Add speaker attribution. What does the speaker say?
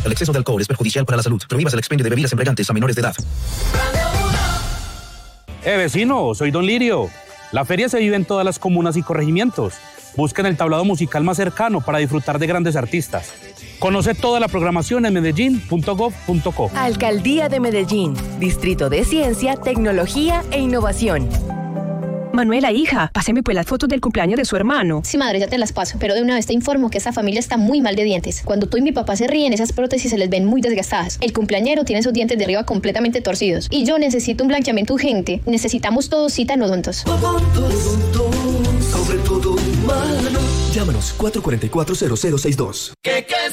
Speaker 1: El exceso de alcohol es perjudicial para la salud. Prohíbas el expendio de bebidas embriagantes a menores de edad.
Speaker 2: Vecino, soy Don Lirio. La feria se vive en todas las comunas y corregimientos. Busquen el tablado musical más cercano para disfrutar de grandes artistas. Conoce toda la programación en medellín.gov.co.
Speaker 3: Alcaldía de Medellín, Distrito de Ciencia, Tecnología e Innovación.
Speaker 4: Manuela, hija, páseme pues las fotos del cumpleaños de su hermano.
Speaker 5: Sí, madre, ya te las paso, pero de una vez te informo que esta familia está muy mal de dientes. Cuando tú y mi papá se ríen, esas prótesis se les ven muy desgastadas. El cumpleañero tiene sus dientes de arriba completamente torcidos. Y yo necesito un blanqueamiento urgente. Necesitamos todos cita en Odontos.
Speaker 6: Sobre todo humano. Llámanos 444-0062.
Speaker 7: ¿Qué